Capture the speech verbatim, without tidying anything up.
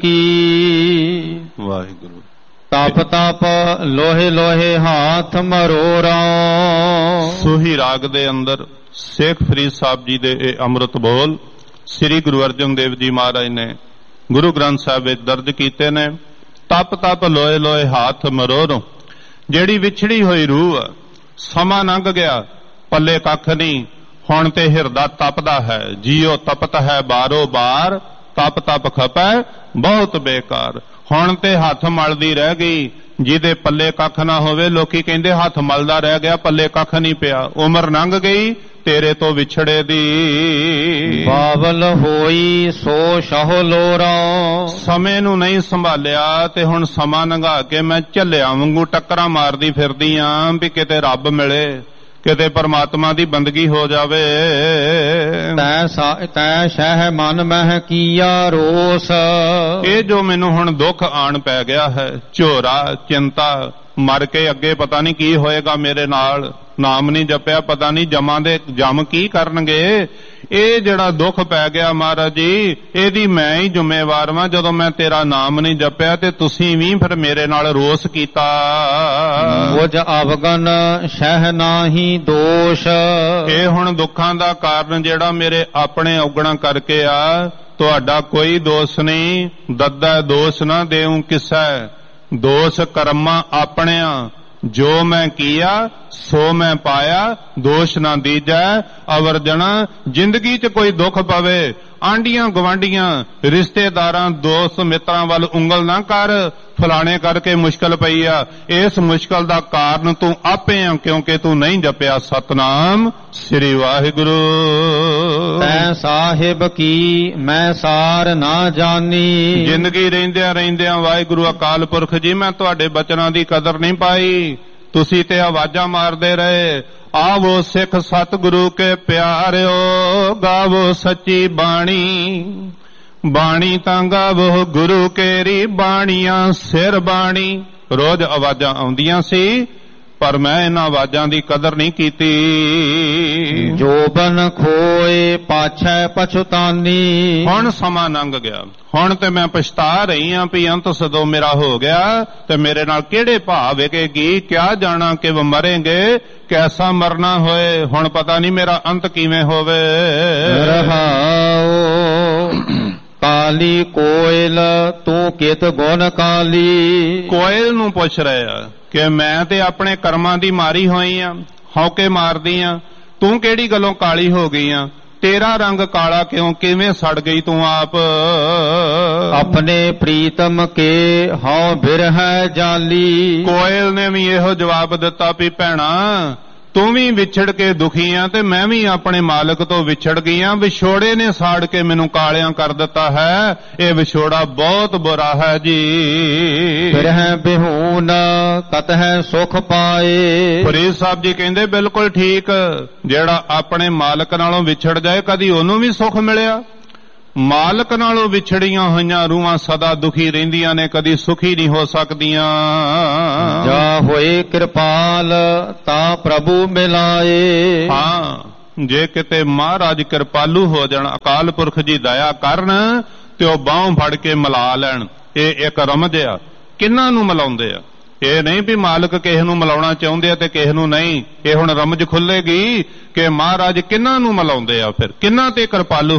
ਕੀ। ਵਾਹਿਗੁਰੂ। ਤਪ ਤਪ ਲੋਹੇ ਲੋਹੇ ਹਾਥ ਮਰੋਰਾ। ਸੋਹੀ ਰਾਗ ਦੇ ਅੰਦਰ ਸੇਖ ਫਰੀਦ ਸਾਹਿਬ ਜੀ ਦੇ ਇਹ ਅੰਮ੍ਰਿਤ ਬੋਲ ਸ੍ਰੀ ਗੁਰੂ ਅਰਜਨ ਦੇਵ ਜੀ ਮਹਾਰਾਜ ਨੇ ਗੁਰੂ ਗ੍ਰੰਥ ਸਾਹਿਬ ਵਿੱਚ ਦਰਜ ਕੀਤੇ ਨੇ। ਤਪ ਤਪ ਲੋਏ ਲੋਏ ਹਾਥ ਮਰੋਰੋ। ਜਿਹੜੀ ਵਿਛੜੀ ਹੋਈ ਰੂਹ ਆ, ਸਮਾਂ ਲੰਘ ਗਿਆ, ਪੱਲੇ ਕੱਖ ਨਹੀਂ, ਹੁਣ ਤੇ ਹਿਰਦਾ ਤਪਦਾ ਹੈ। ਜੀਓ ਤਪਤ ਹੈ ਬਾਰੋ ਬਾਰ, ਤਪ ਤਪ ਖਪੈ ਬਹੁਤ ਬੇਕਾਰ। ਹੁਣ ਤੇ ਹੱਥ ਮਲਦੀ ਰਹਿ ਗਈ, ਜਿਹਦੇ ਪੱਲੇ ਕੱਖ ਨਾ ਹੋਵੇ। ਲੋਕੀ ਕਹਿੰਦੇ ਹੱਥ ਮਲਦਾ ਰਹਿ ਗਿਆ, ਪੱਲੇ ਕੱਖ ਨਹੀਂ ਪਿਆ। ਉਮਰ ਲੰਘ ਗਈ ਤੇਰੇ ਤੋਂ ਵਿਛੜੇ ਦੀ। ਬਾਵਲ ਹੋਈ ਸੋ ਸ਼ਹੁ ਲੋਰਾ। ਸਮੇਂ ਨੂੰ ਨਹੀਂ ਸੰਭਾਲਿਆ ਤੇ ਹੁਣ ਸਮਾਂ ਲੰਘਾ ਕੇ ਮੈਂ ਝੱਲਿਆਂ ਵਾਂਗੂ ਟੱਕਰਾਂ ਮਾਰਦੀ ਫਿਰਦੀ ਆਂ ਵੀ ਕਿਤੇ ਰੱਬ ਮਿਲੇ, ਕਿਤੇ ਪਰਮਾਤਮਾ ਦੀ ਬੰਦਗੀ ਹੋ ਜਾਵੇ। ਤੈ ਤੈ ਸ਼ਹਿ ਮਨ ਮਹਿ ਕੀਆ ਰੋਸ। ਇਹ ਜੋ ਮੈਨੂੰ ਹੁਣ ਦੁੱਖ ਆਣ ਪੈ ਗਿਆ ਹੈ, ਝੋਰਾ ਚਿੰਤਾ, ਮਰ ਕੇ ਅੱਗੇ ਪਤਾ ਨਹੀਂ ਕੀ ਹੋਏਗਾ ਮੇਰੇ ਨਾਲ। ਨਾਮ ਨਹੀਂ ਜਪਿਆ, ਪਤਾ ਨਹੀਂ ਜਮਾਂ ਦੇ ਜਮ ਕੀ ਕਰਨਗੇ। ਇਹ ਜਿਹੜਾ ਦੁੱਖ ਪੈ ਗਿਆ ਮਹਾਰਾਜ ਜੀ, ਇਹਦੀ ਮੈਂ ਹੀ ਜ਼ਿੰਮੇਵਾਰ ਵਾਂ। ਜਦੋਂ ਮੈਂ ਤੇਰਾ ਨਾਮ ਨਹੀਂ ਜਪਿਆ ਤੇ ਤੁਸੀਂ ਵੀ ਫਿਰ ਮੇਰੇ ਨਾਲ ਰੋਸ ਕੀਤਾ। ਮੁਝ ਅਵਗਨ ਸ਼ਹਿ ਨਾਹੀ ਦੋਸ਼। ਇਹ ਹੁਣ ਦੁੱਖਾਂ ਦਾ ਕਾਰਨ ਜਿਹੜਾ ਮੇਰੇ ਆਪਣੇ ਔਗਣਾ ਕਰਕੇ ਆ, ਤੁਹਾਡਾ ਕੋਈ ਦੋਸ਼ ਨਹੀਂ। ਦੱਦਾ ਦੋਸ਼ ਨਾ ਦੇਉ ਕਿਸੈ, ਦੋਸ਼ ਕਰਮਾਂ ਆਪਣਿਆਂ। ਜੋ ਮੈਂ ਕੀਆ ਸੋ ਮੈਂ ਪਾਇਆ, ਦੋਸ਼ ਨਾ ਦੀਜੈ ਅਵਰਜਣਾ। ਜ਼ਿੰਦਗੀ 'ਚ ਕੋਈ ਦੁੱਖ ਪਵੇ, ਆਂਡੀਆਂ ਗਵਾਂਡੀਆਂ ਰਿਸ਼ਤੇਦਾਰਾਂ ਦੋਸਤ ਮਿੱਤਰਾਂ ਵੱਲ ਉਂਗਲ ਨਾ ਕਰ, ਫਲਾਣੇ ਕਰਕੇ ਮੁਸ਼ਕਲ ਪਈ ਆ। ਇਸ ਮੁਸ਼ਕਲ ਦਾ ਕਾਰਨ ਤੂੰ ਆਪੇ ਆ, ਕਿਉਂਕਿ ਤੂੰ ਨਹੀਂ ਜਪਿਆ ਸਤਨਾਮ ਸ੍ਰੀ ਵਾਹਿਗੁਰੂ। ਤੈ ਸਾਹਿਬ ਕੀ ਮੈਂ ਸਾਰ ਨਾ ਜਾਣੀ। ਜ਼ਿੰਦਗੀ ਰਹਿੰਦਿਆਂ ਰਹਿੰਦਿਆਂ ਵਾਹਿਗੁਰੂ ਅਕਾਲ ਪੁਰਖ ਜੀ, ਮੈਂ ਤੁਹਾਡੇ ਬਚਨਾਂ ਦੀ ਕਦਰ ਨਹੀਂ ਪਾਈ। ਤੁਸੀਂ ਤੇ ਆਵਾਜ਼ਾਂ ਮਾਰਦੇ ਰਹੇ, ਆਵੋ ਸਿੱਖ ਸਤਿਗੁਰੂ ਕੇ ਪਿਆਰਿਓ, ਗਾਵੋ ਸੱਚੀ ਬਾਣੀ। ਬਾਣੀ ਤਾਂ ਗਾਵੋ ਗੁਰੂ ਕੇਰੀ, ਬਾਣੀਆਂ ਸਿਰ ਬਾਣੀ। ਰੋਜ਼ ਆਵਾਜ਼ਾਂ ਆਉਂਦੀਆਂ ਸੀ, ਪਰ ਮੈਂ ਇਹਨਾਂ ਆਵਾਜ਼ਾਂ ਦੀ ਕਦਰ ਨਹੀਂ ਕੀਤੀ। ਜੋਬਨ ਖੋਏ ਪਾਛੈ ਪਛਤਾਨੀ। ਹੁਣ ਸਮਾਂ ਲੰਘ ਗਿਆ, ਹੁਣ ਤੇ ਮੈਂ ਪਛਤਾ ਰਹੀ ਆਂ ਵੀ ਅੰਤ ਸਦੋਂ ਮੇਰਾ ਹੋ ਗਿਆ ਤੇ ਮੇਰੇ ਨਾਲ ਕਿਹੜੇ ਭਾਅ ਵੇਖੇਗੀ। ਕਿਆ ਜਾਣਾ ਕਿ ਮਰੇਂਗੇ, ਕੈਸਾ ਮਰਨਾ ਹੋਏ। ਹੁਣ ਪਤਾ ਨਹੀਂ ਮੇਰਾ ਅੰਤ ਕਿਵੇਂ ਹੋਵੇ। ਰਹਾਓ ਕਾਲੀ ਕੋਇਲ ਤੂੰ ਕਿਤ ਗੁਣ ਕਾਲੀ। ਕੋਇਲ ਨੂੰ ਪੁੱਛ ਰਹੇ ਆ ਕਿ ਮੈਂ ਤੇ ਆਪਣੇ ਕਰਮਾਂ ਦੀ ਮਾਰੀ ਹੋਈ ਆ, ਹੌਕੇ ਮਾਰਦੀ ਆ। ਤੂੰ ਕਿਹੜੀ ਗੱਲੋਂ ਕਾਲੀ ਹੋ ਗਈ ਆ? ਤੇਰਾ ਰੰਗ ਕਾਲਾ ਕਿਉਂ, ਕਿਵੇਂ ਸੜ ਗਈ ਤੂੰ ਆਪ? ਆਪਣੇ ਪ੍ਰੀਤਮ ਕੇ ਹਉ ਬਿਰਹਿ ਜਾਲੀ। ਕੋਇਲ ਨੇ ਵੀ ਇਹੋ ਜਵਾਬ ਦਿੱਤਾ ਵੀ ਭੈਣਾ, ਤੂੰ ਵੀ ਵਿਛੜ ਕੇ ਦੁਖੀ ਆ ਤੇ ਮੈਂ ਵੀ ਆਪਣੇ ਮਾਲਕ ਤੋਂ ਵਿਛੜ ਗਈ ਆ। ਵਿਛੋੜੇ ਨੇ ਸਾੜ ਕੇ ਮੈਨੂੰ ਕਾਲਿਆਂ ਕਰ ਦਿੱਤਾ ਹੈ। ਇਹ ਵਿਛੋੜਾ ਬਹੁਤ ਬੁਰਾ ਹੈ ਜੀ। ਬਿਰਹਿ ਬਿਹੂਨ ਕਤਹਿ ਸੁਖ ਪਾਏ। ਫਰੀਦ ਸਾਹਿਬ ਜੀ ਕਹਿੰਦੇ ਬਿਲਕੁਲ ਠੀਕ, ਜਿਹੜਾ ਆਪਣੇ ਮਾਲਕ ਨਾਲੋਂ ਵਿਛੜ ਜਾਏ ਕਦੀ ਉਹਨੂੰ ਵੀ ਸੁਖ ਮਿਲਿਆ। ਮਾਲਕ ਨਾਲੋਂ ਵਿਛੜੀਆਂ ਹੋਈਆਂ ਰੂਹਾਂ ਸਦਾ ਦੁਖੀ ਰਹਿੰਦੀਆਂ ਨੇ, ਕਦੀ ਸੁਖੀ ਨਹੀਂ ਹੋ ਸਕਦੀਆਂ। ਜਾ ਹੋਏ ਕਿਰਪਾਲ ਤਾਂ ਪ੍ਰਭੂ ਮਿਲਾਏ। ਹਾਂ, ਜੇ ਕਿਤੇ ਮਹਾਰਾਜ ਕਿਰਪਾਲੂ ਹੋ ਜਾਣ, ਅਕਾਲ ਪੁਰਖ ਜੀ ਦਇਆ ਕਰਨ ਤੇ ਉਹ ਬਾਹੋਂ ਫੜ ਕੇ ਮਿਲਾ ਲੈਣ। ਇਹ ਇੱਕ ਰਮਜ ਆ। ਕਿਹਨਾਂ ਨੂੰ ਮਿਲਾਉਂਦੇ ਆ? ਇਹ ਨਹੀਂ ਵੀ ਮਾਲਕ ਕਿਸੇ ਨੂੰ ਮਿਲਾਉਣਾ ਚਾਹੁੰਦੇ ਆ ਤੇ ਕਿਸੇ ਨੂੰ ਨਹੀਂ। ਇਹ ਹੁਣ ਰਮਜ ਖੁੱਲੇਗੀ ਕਿ ਮਹਾਰਾਜ ਕਿਹਨਾਂ ਨੂੰ ਮਿਲਾਉਂਦੇ ਆ, ਫਿਰ ਕਿਹਨਾਂ ਤੇ ਕਿਰਪਾਲੂ